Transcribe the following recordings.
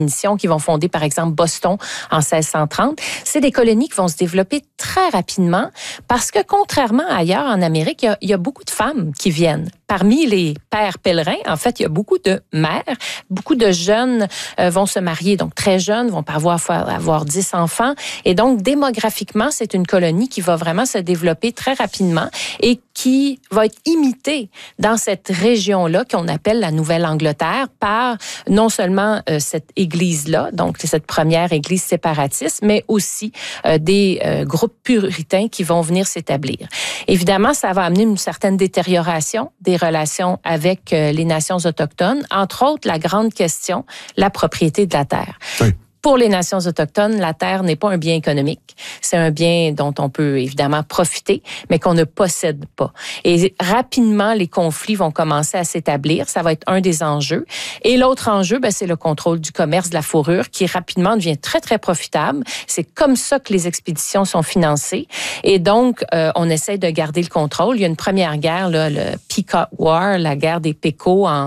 qui vont fonder, par exemple, Boston en 1630. C'est des colonies qui vont se développer très rapidement parce que, contrairement à ailleurs en Amérique, il y a beaucoup de femmes qui viennent. Parmi les pères pèlerins, en fait, il y a beaucoup de mères. Beaucoup de jeunes vont se marier, donc très jeunes, vont avoir 10 enfants. Et donc, démographiquement, c'est une colonie qui va vraiment se développer très rapidement et qui va être imitée dans cette région-là qu'on appelle la Nouvelle-Angleterre par non seulement cette église-là, donc cette première église séparatiste, mais aussi des groupes puritains qui vont venir s'établir. Évidemment, ça va amener une certaine détérioration des relations avec les nations autochtones, entre autres la grande question, la propriété de la terre. Oui. Pour les nations autochtones, la terre n'est pas un bien économique. C'est un bien dont on peut évidemment profiter, mais qu'on ne possède pas. Et rapidement, les conflits vont commencer à s'établir. Ça va être un des enjeux. Et l'autre enjeu, c'est le contrôle du commerce de la fourrure qui rapidement devient très, très profitable. C'est comme ça que les expéditions sont financées. Et donc, on essaie de garder le contrôle. Il y a une première guerre, là, le Pequot War, la guerre des Pécots en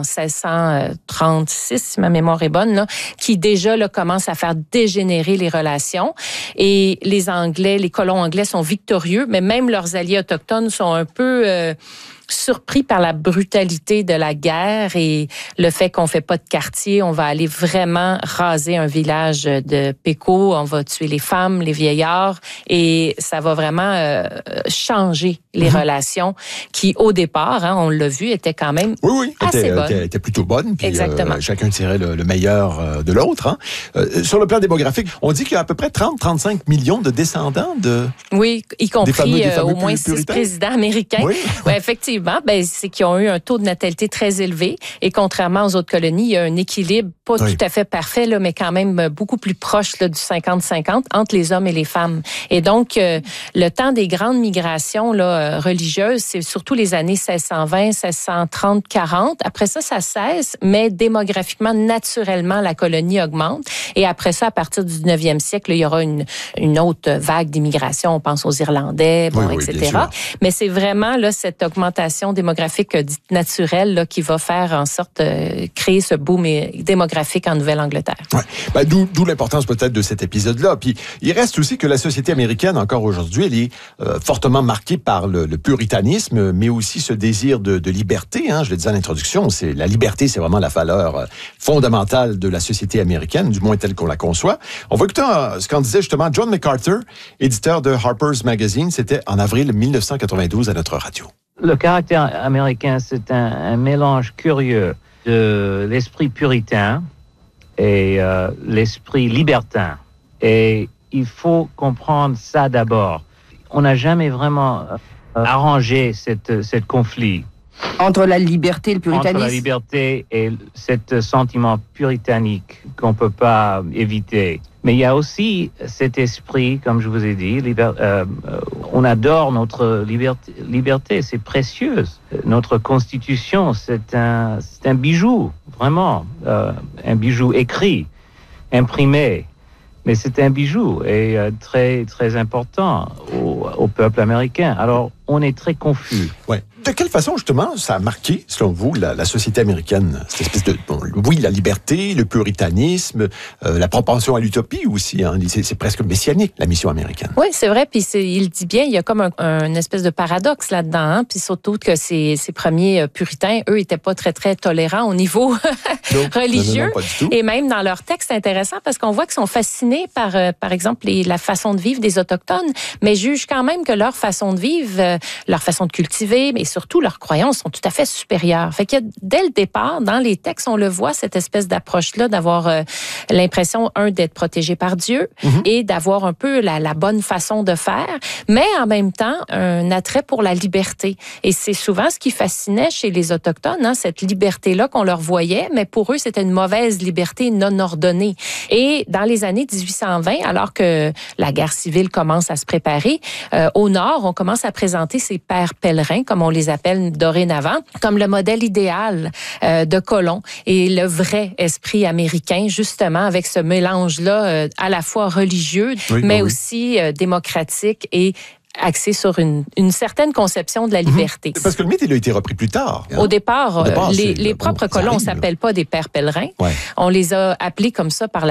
1636, si ma mémoire est bonne, là, qui déjà là, commence à faire dégénérer les relations. Et les Anglais, les colons anglais sont victorieux, mais même leurs alliés autochtones sont un peu surpris par la brutalité de la guerre et le fait qu'on fait pas de quartier. On va aller vraiment raser un village de Pécots. On va tuer les femmes, les vieillards et ça va vraiment changer les relations qui, au départ, on l'a vu, étaient quand même assez bonnes. Était plutôt bonnes. Puis, exactement. Chacun tirait le meilleur de l'autre. Sur le plan démographique, on dit qu'il y a à peu près 30-35 millions de descendants de... Oui, y compris des fameux au moins 6 présidents américains. Oui, effectivement. C'est qu'ils ont eu un taux de natalité très élevé et contrairement aux autres colonies, il y a un équilibre pas tout à fait parfait, là, mais quand même beaucoup plus proche là, du 50-50 entre les hommes et les femmes. Et donc, le temps des grandes migrations là, religieuses, c'est surtout les années 1620, 1630, 40. Après ça, ça cesse, mais démographiquement, naturellement, la colonie augmente. Et après ça, à partir du 19e siècle, là, il y aura une autre vague d'immigration. On pense aux Irlandais, etc. Mais c'est vraiment là, cette augmentation démographique dite naturelle là, qui va faire en sorte de créer ce boom démographique en Nouvelle-Angleterre. Ouais. D'où l'importance peut-être de cet épisode-là. Puis il reste aussi que la société américaine, encore aujourd'hui, elle est fortement marquée par le puritanisme, mais aussi ce désir de liberté. Je le disais en introduction, la liberté, c'est vraiment la valeur fondamentale de la société américaine, du moins telle qu'on la conçoit. On va écouter ce qu'en disait justement John MacArthur, éditeur de Harper's Magazine. C'était en avril 1992 à notre radio. Le caractère américain, c'est un mélange curieux de l'esprit puritain et l'esprit libertin. Et il faut comprendre ça d'abord. On n'a jamais vraiment arrangé cette conflit. Entre la liberté et le puritanisme? Entre la liberté et ce sentiment puritanique qu'on ne peut pas éviter. Mais il y a aussi cet esprit, comme je vous ai dit, on adore notre liberté, c'est précieux. Notre constitution, c'est un bijou, vraiment, un bijou écrit, imprimé. Mais c'est un bijou et très, très important au peuple américain. Alors, on est très confus. Ouais. De quelle façon, justement, ça a marqué, selon vous, la société américaine? Cette espèce de... oui, la liberté, le puritanisme, la propension à l'utopie aussi. C'est presque messianique, la mission américaine. Oui, c'est vrai. Puis il dit bien, il y a comme un espèce de paradoxe là-dedans. Puis surtout que ces premiers puritains, eux, étaient pas très, très tolérants au niveau religieux. Non, pas du tout. Et même dans leurs textes, c'est intéressant parce qu'on voit qu'ils sont fascinés par exemple, la façon de vivre des Autochtones, mais jugent quand même que leur façon de vivre, leur façon de cultiver, mais surtout leurs croyances sont tout à fait supérieures. Fait que dès le départ, dans les textes, on le voit, cette espèce d'approche-là, d'avoir l'impression, d'être protégé par Dieu et d'avoir un peu la bonne façon de faire, mais en même temps, un attrait pour la liberté. Et c'est souvent ce qui fascinait chez les Autochtones, cette liberté-là qu'on leur voyait, mais pour eux, c'était une mauvaise liberté non ordonnée. Et dans les années 1820, alors que la guerre civile commence à se préparer, au Nord, on commence à présenter ces pères pèlerins, comme on les appelle dorénavant, comme le modèle idéal de colon et le vrai esprit américain, justement, avec ce mélange-là à la fois religieux, mais aussi démocratique et axé sur une certaine conception de la liberté. Parce que le mythe, il a été repris plus tard. Au départ, les propres colons, on ne s'appelle pas des pères pèlerins. On les a appelés comme ça par la